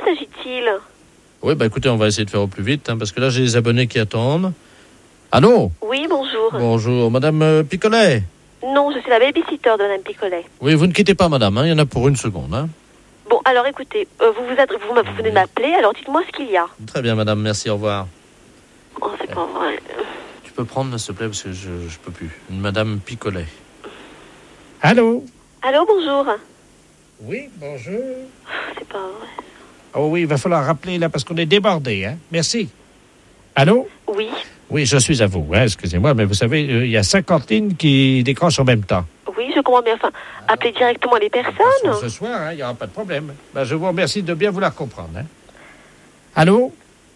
s'agit-il? Oui, écoutez, on va essayer de faire au plus vite, parce que là, j'ai des abonnés qui attendent. Allô? Oui, bonjour. Bonjour, Madame Picolet? Non, je suis la babysitter de Madame Picolet. Oui, vous ne quittez pas, madame, il y en a pour une seconde. Bon, alors écoutez, vous venez de m'appeler, alors dites-moi ce qu'il y a. Très bien, madame, merci, au revoir. Oh, c'est pas vrai. Tu peux prendre, s'il te plaît, parce que je peux plus. Madame Picolet. Allô? Allô, bonjour. Oui, bonjour. C'est pas vrai. Oh oui, il va falloir rappeler là parce qu'on est débordé, hein. Merci. Allô? Oui. Oui, je suis à vous, excusez-moi, mais vous savez, il y a 50 lignes qui décrochent en même temps. Oui, je comprends bien. Enfin, appelez directement les personnes. Ce soir, il n'y aura pas de problème. Je vous remercie de bien vouloir comprendre. Allô?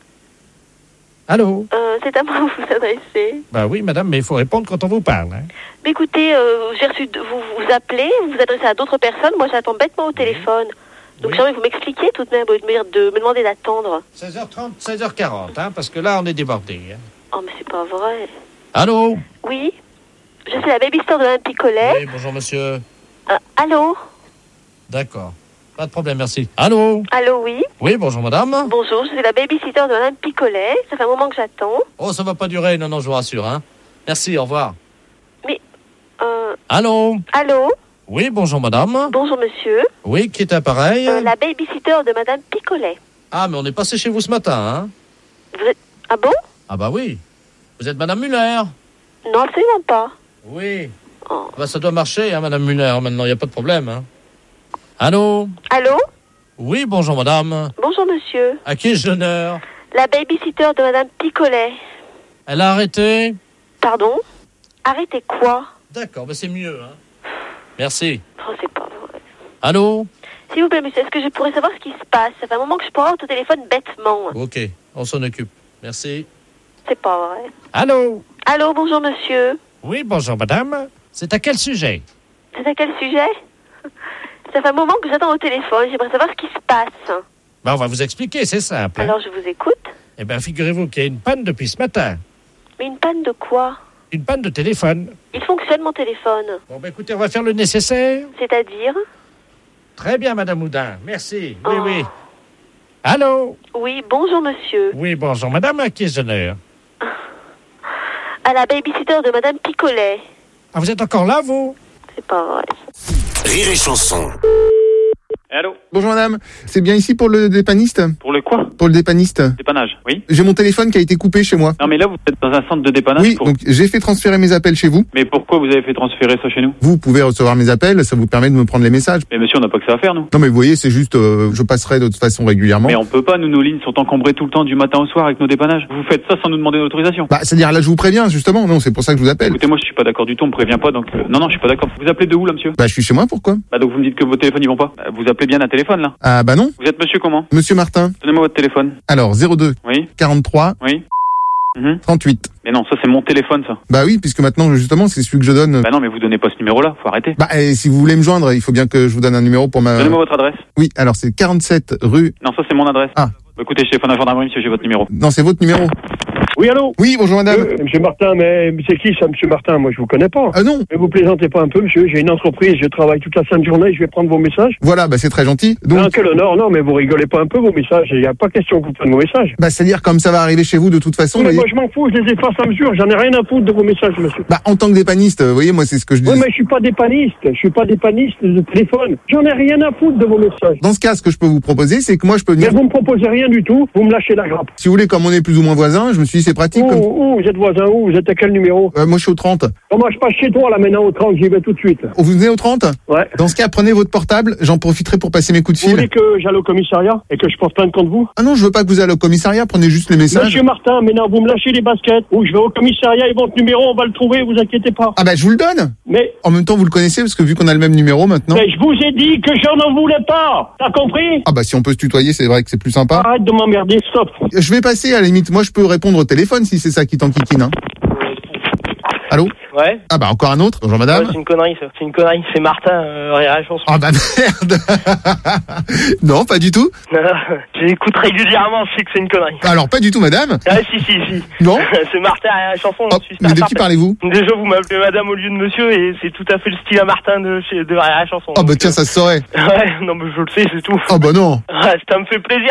Allô? C'est à moi que vous vous adressez. Oui, madame, mais il faut répondre quand on vous parle. Mais écoutez, j'ai reçu, vous appelez, vous vous adressez à d'autres personnes, moi j'attends bêtement au téléphone. Donc Oui. j'aimerais que vous m'expliquiez tout de même, au lieu de me demander d'attendre. 16h30, 16h40, parce que là, on est débordé. Oh, mais c'est pas vrai. Allô? Oui, je suis la babysitter de Madame Picolet. Oui, bonjour, monsieur. Allô? D'accord. Pas de problème, merci. Allô? Allô, oui. Oui, bonjour, madame. Bonjour, je suis la babysitter de Madame Picolet. Ça fait un moment que j'attends. Oh, ça va pas durer, non, je vous rassure, Merci, au revoir. Mais, Allô? allô? Oui, bonjour, madame. Bonjour, monsieur. Oui, qui est appareil? La babysitter de Madame Picolet. Ah, mais on est passé chez vous ce matin, Vous êtes... Ah bon? Ah oui. Vous êtes madame Muller? Non, absolument pas. Oui. Oh. Ça doit marcher, madame Muller, maintenant, il n'y a pas de problème, Allô? Allô? Oui, bonjour, madame. Bonjour, monsieur. À qui ai-je l'honneur? La babysitter de Madame Picolet. Elle a arrêté? Pardon? Arrêtez quoi? D'accord, c'est mieux, Merci. Oh, c'est pas vrai. Allô? S'il vous plaît, monsieur, est-ce que je pourrais savoir ce qui se passe? Ça fait un moment que je parle au téléphone bêtement. Ok, on s'en occupe. Merci. C'est pas vrai. Allô? Allô, bonjour, monsieur. Oui, bonjour, madame. C'est à quel sujet? C'est à quel sujet? Ça fait un moment que j'attends au téléphone. J'aimerais savoir ce qui se passe. On va vous expliquer, c'est simple. Alors, je vous écoute. Figurez-vous qu'il y a une panne depuis ce matin. Mais une panne de quoi? Une panne de téléphone. Il fonctionne, mon téléphone. Écoutez, on va faire le nécessaire. C'est-à-dire? Très bien, madame Houdin. Merci. Oh. Oui. Allô? Oui, bonjour, monsieur. Oui, bonjour, madame. À qui ai-je l'honneur? À la babysitter de Madame Picolet. Ah, vous êtes encore là, vous? C'est pas vrai. Rire et chanson. Allô? Bonjour madame, c'est bien ici pour le dépanniste? Pour le quoi? Pour le dépanniste. Dépannage, oui. J'ai mon téléphone qui a été coupé chez moi. Non mais là vous êtes dans un centre de dépannage. Oui, donc j'ai fait transférer mes appels chez vous. Mais pourquoi vous avez fait transférer ça chez nous? Vous pouvez recevoir mes appels, ça vous permet de me prendre les messages. Mais monsieur, on n'a pas que ça à faire, nous. Non mais vous voyez, c'est juste, je passerai de toute façon régulièrement. Mais on peut pas, nous, nos lignes sont encombrées tout le temps du matin au soir avec nos dépannages. Vous faites ça sans nous demander l'autorisation. C'est-à-dire là je vous préviens justement, non, c'est pour ça que je vous appelle. Écoutez, moi je suis pas d'accord du tout, on me prévient pas, donc non, je suis pas d'accord. Vous appelez de où là, monsieur? Je suis chez moi, pourquoi? Donc vous me dites que vos téléphones ils vont pas. Vous appelez bien un téléphone là. Ah non. Vous êtes monsieur comment? Monsieur Martin. Donnez-moi votre téléphone. Alors 02 Oui. 43 Oui. 38. Mais non, ça c'est mon téléphone ça. Oui, puisque maintenant justement c'est celui que je donne. Non, mais vous donnez pas ce numéro là, faut arrêter. Et si vous voulez me joindre, il faut bien que je vous donne un numéro pour ma... Donnez-moi votre adresse. Oui, alors c'est 47 rue... Non, ça c'est mon adresse. Ah. Écoutez, je téléphone à la gendarmerie, monsieur, j'ai votre numéro. Non, c'est votre numéro. Oui, allô? Oui, bonjour madame. Monsieur Martin, mais c'est qui ça, monsieur Martin? Moi, je vous connais pas. Ah non. Mais vous plaisantez pas un peu, monsieur. J'ai une entreprise, je travaille toute la sainte journée, je vais prendre vos messages. Voilà, c'est très gentil. Donc... Non, quel honneur, non, mais vous rigolez pas un peu, vos messages. Il n'y a pas question que vous preniez vos messages. C'est-à-dire comme ça va arriver chez vous de toute façon. Mais moi, je m'en fous, je les efface à mesure. J'en ai rien à foutre de vos messages, monsieur. En tant que dépanniste, vous voyez, moi, c'est ce que je dis. Oui, mais je suis pas dépanniste. Je suis pas dépanniste de téléphone. J'en ai rien à foutre de vos messages. Dans ce cas, ce que je peux vous proposer, c'est que moi, je peux venir... Mais vous me proposez rien du tout. Vous me lâchez la grappe. Si vous voulez, comme on est plus ou moins voisins, je me suis dit, c'est pratique. Où vous êtes voisin où? Vous êtes à quel numéro? Moi, je suis au 30. Moi, je passe chez toi, là, maintenant, au 30. J'y vais tout de suite. Vous venez au 30? Ouais. Dans ce cas, prenez votre portable. J'en profiterai pour passer mes coups de Vous fil. voulez que j'aille au commissariat et que je porte plainte contre vous? Ah non, je veux pas que vous allez au commissariat. Prenez juste les messages. Monsieur Martin, maintenant, vous me lâchez les baskets. Ou je vais au commissariat et votre numéro, on va le trouver, vous inquiétez pas. Ah je vous le donne. Mais... En même temps, vous le connaissez, parce que vu qu'on a le même numéro maintenant... Mais je vous ai dit que j'en en voulais pas. T'as compris? Si on peut se tutoyer, c'est vrai que c'est plus sympa. Arrête de m'emmerder, stop. Je vais passer, à la limite. Moi, je peux répondre au téléphone si c'est ça qui t'enquiquine, Allô? Ouais. Encore un autre. Bonjour madame. Ouais, c'est une connerie, ça. C'est une connerie. C'est Martin, Rire et Chanson. Merde. Non, pas du tout. J'écoute régulièrement, je sais que c'est une connerie. Alors, pas du tout, madame. Ah, si. Non. C'est Martin, Rire et Chanson. Mais de qui parlez-vous? Déjà, vous m'appelez madame au lieu de monsieur et c'est tout à fait le style à Martin de Rire et Chanson. Tiens, ça se saurait. Ouais, non, mais je le sais, c'est tout. Non. Ouais, ça me fait plaisir.